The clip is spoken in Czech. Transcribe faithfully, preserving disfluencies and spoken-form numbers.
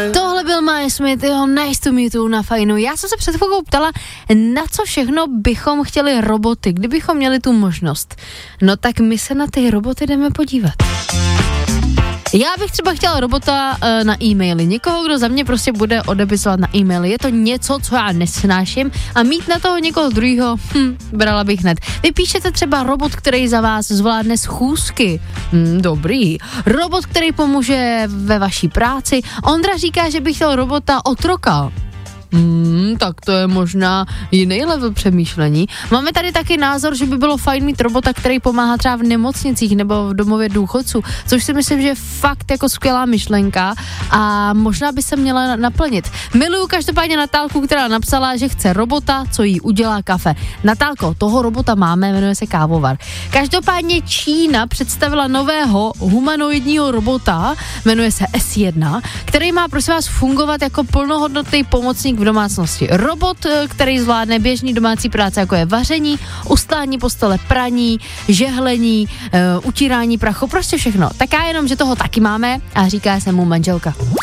Tohle byl Maya Smith, jeho Nice to meet you na Fajnu. Já jsem se před chvilkou ptala, na co všechno bychom chtěli roboty, kdybychom měli tu možnost. No tak my se na ty roboty jdeme podívat. Já bych třeba chtěla robota uh, na e-maily. Někoho, kdo za mě prostě bude odepisovat na e-maily. Je to něco, co já nesnáším a mít na toho někoho druhýho, hm, brala bych hned. Vy píšete třeba robot, který za vás zvládne schůzky. Hm, dobrý. Robot, který pomůže ve vaší práci. Ondra říká, že bych chtěl robota otroka. Hmm, tak to je možná jiný level přemýšlení. Máme tady taky názor, že by bylo fajn mít robota, který pomáhá třeba v nemocnicích nebo v domově důchodců, což si myslím, že je fakt jako skvělá myšlenka a možná by se měla naplnit. Miluju každopádně Natálku, která napsala, že chce robota, co jí udělá kafe. Natálko, toho robota máme, jmenuje se Kávovar. Každopádně Čína představila nového humanoidního robota, jmenuje se S jedna, který má prosím vás fungovat jako plnohodnotný pomocník v domácnosti. Robot, který zvládne běžný domácí práce, jako je vaření, ustání postele, praní, žehlení, uh, utírání prachu, prostě všechno. Tak já jenom, že toho taky máme a říká se mu manželka.